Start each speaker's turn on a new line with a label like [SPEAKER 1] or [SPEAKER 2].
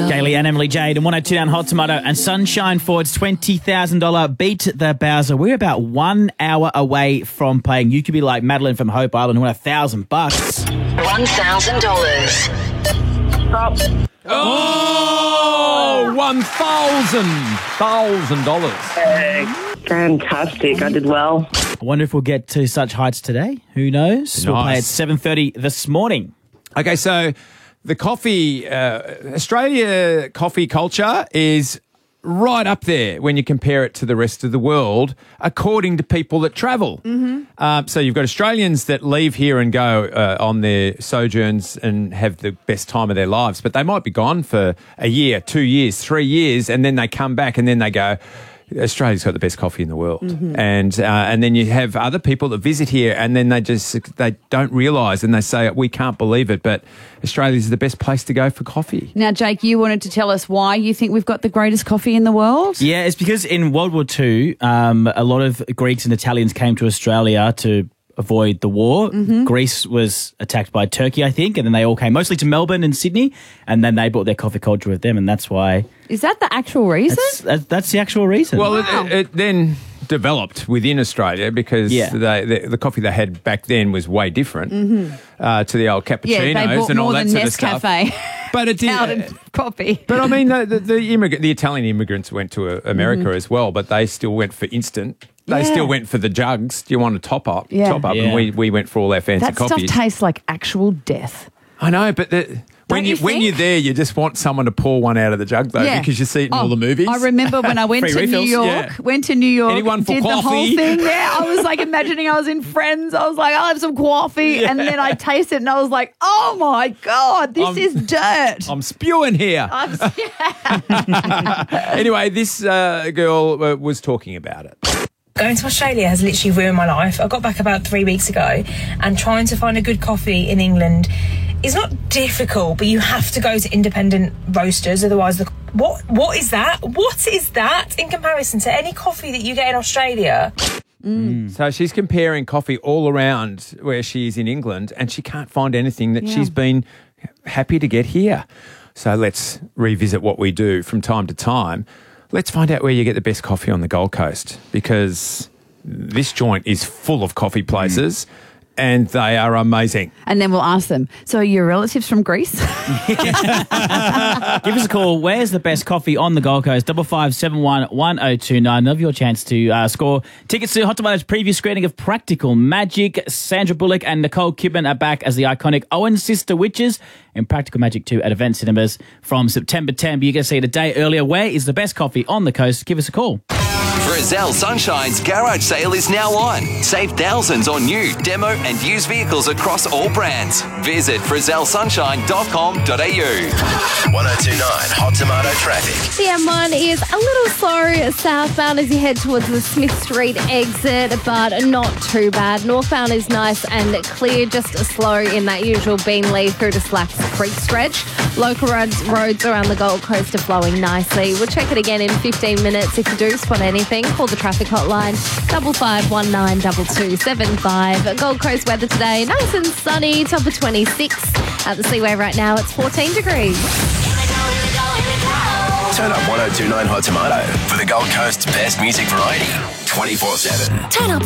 [SPEAKER 1] Kaylee and Emily Jade and 102.9 Hot Tomato and Sunshine Ford's $20,000 Beat the Bowser. We're about 1 hour away from playing. You could be like Madeline from Hope Island who won $1,000.
[SPEAKER 2] $1,000.
[SPEAKER 3] Oh, $1,000.
[SPEAKER 2] Fantastic. I did well.
[SPEAKER 1] I wonder if we'll get to such heights today. Who knows?
[SPEAKER 3] Nice.
[SPEAKER 1] We'll play at 7:30 this morning.
[SPEAKER 3] Okay, so the coffee, Australia coffee culture is right up there when you compare it to the rest of the world, according to people that travel. So you've got Australians that leave here and go on their sojourns and have the best time of their lives, but they might be gone for a year, 2 years, 3 years, and then they come back and then they go, Australia's got the best coffee in the world. And then you have other people that visit here and then they don't realise and they say, we can't believe it, but Australia's the best place to go for coffee.
[SPEAKER 4] Now, Jake, you wanted to tell us why you think we've got the greatest coffee in the world?
[SPEAKER 1] Yeah, it's because in World War II, a lot of Greeks and Italians came to Australia to avoid the war. Greece was attacked by Turkey, I think, and then they all came mostly to Melbourne and Sydney, and then they brought their coffee culture with them, and that's why...
[SPEAKER 4] Is that the actual reason?
[SPEAKER 1] That's the actual reason.
[SPEAKER 3] Well, it then developed within Australia because the coffee they had back then was way different to the old cappuccinos and all that sort of stuff. But it did
[SPEAKER 4] coffee.
[SPEAKER 3] But I mean, the Italian immigrants went to America as well, but they still went for instant. They still went for the jugs. Do you want a top up?
[SPEAKER 4] Yeah.
[SPEAKER 3] Top up, and we went for all our fancy coffees.
[SPEAKER 4] That stuff tastes like actual death.
[SPEAKER 3] I know, but when you're there, you just want someone to pour one out of the jug, though, because you see it in all the movies.
[SPEAKER 4] I remember when I went to New York,
[SPEAKER 3] Anyone for
[SPEAKER 4] did
[SPEAKER 3] coffee?
[SPEAKER 4] the whole thing there. I was like imagining I was in Friends. I was like, I'll have some coffee. And then I tasted it and I was like, oh my God, this is dirt.
[SPEAKER 3] I'm spewing here. Anyway, this girl was talking about it.
[SPEAKER 5] Going to Australia has literally ruined my life. I got back about 3 weeks ago and trying to find a good coffee in England is not difficult, but you have to go to independent roasters, otherwise what is that? What is that in comparison to any coffee that you get in Australia?
[SPEAKER 3] So she's comparing coffee all around where she is in England and she can't find anything that she's been happy to get here. So let's revisit what we do from time to time. Let's find out where you get the best coffee on the Gold Coast, because this joint is full of coffee places and they are amazing.
[SPEAKER 4] And then we'll ask them, so are your relatives from Greece?
[SPEAKER 1] Give us a call. Where's the best coffee on the Gold Coast? 5571 1029. Love your chance to score tickets to Hot Tomato's preview screening of Practical Magic. Sandra Bullock and Nicole Kidman are back as the iconic Owen Sister Witches in Practical Magic 2 at Event Cinemas from September 10. But you can see it a day earlier. Where is the best coffee on the coast? Give us a call.
[SPEAKER 6] Frizzell Sunshine's garage sale is now on. Save thousands on new, demo and used vehicles across all brands. Visit frizzellsunshine.com.au.
[SPEAKER 7] 1029 Hot Tomato traffic.
[SPEAKER 8] The M1 is a little slow southbound as you head towards the Smith Street exit, but not too bad. Northbound is nice and clear, just slow in that usual Beanley through to Slacks Creek stretch. Local roads around the Gold Coast are flowing nicely. We'll check it again in 15 minutes. If you do spot anything, call the traffic hotline 5519 2275. Gold Coast weather today, nice and sunny, top of 26. At the Seaway right now, it's 14 degrees.
[SPEAKER 7] Turn up 1029 Hot Tomato for the Gold Coast's best music variety 24/7.
[SPEAKER 8] Turn up